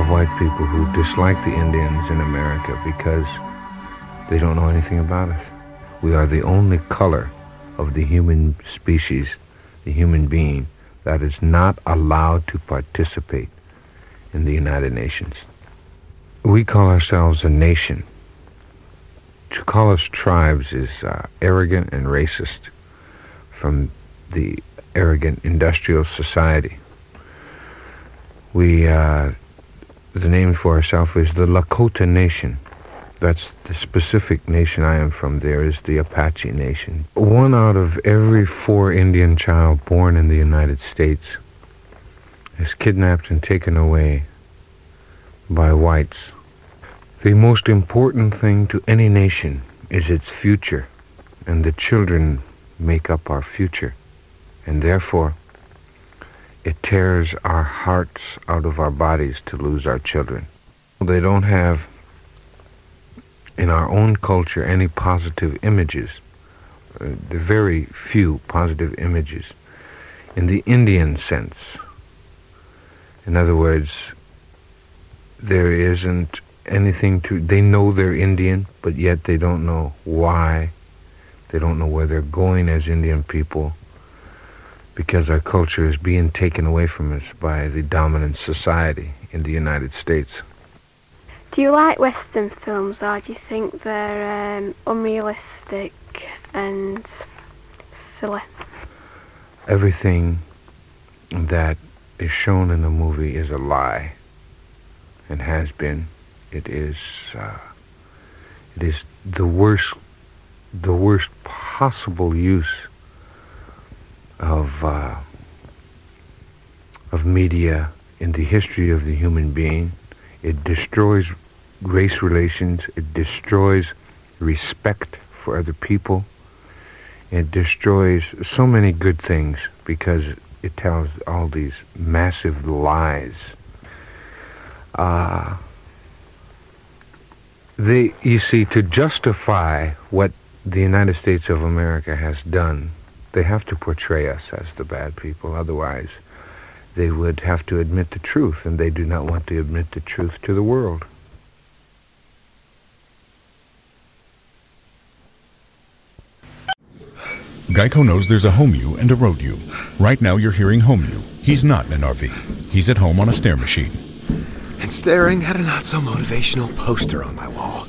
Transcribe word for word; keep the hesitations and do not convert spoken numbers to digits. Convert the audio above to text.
white people who dislike the Indians in America because they don't know anything about us. We are the only color of the human species, the human being, that is not allowed to participate in the United Nations. We call ourselves a nation. To call us tribes is uh, arrogant and racist from the arrogant industrial society. We, uh, the name for ourselves is the Lakota Nation. That's the specific nation I am from. There is the Apache Nation. One out of every four Indian child born in the United States is kidnapped and taken away by whites. The most important thing to any nation is its future, and the children make up our future. And therefore, it tears our hearts out of our bodies to lose our children. They don't have, in our own culture, any positive images. Uh, there are very few positive images in the Indian sense. In other words, there isn't anything to, they know they're Indian, but yet they don't know why. They don't know where they're going as Indian people, because our culture is being taken away from us by the dominant society in the United States. Do you like Western films, or do you think they're um, unrealistic and silly? Everything that is shown in a movie is a lie, and has been. It is, uh, it is the worst, the worst possible use of uh, of media in the history of the human being. It destroys race relations. It destroys respect for other people. It destroys so many good things because it tells all these massive lies. Uh, they, you see, to justify what the United States of America has done, they have to portray us as the bad people. Otherwise, they would have to admit the truth, and they do not want to admit the truth to the world. Geico knows there's a home you and a road you. Right now you're hearing home you. He's not in an R V. He's at home on a stair machine. And staring at a not-so-motivational poster on my wall.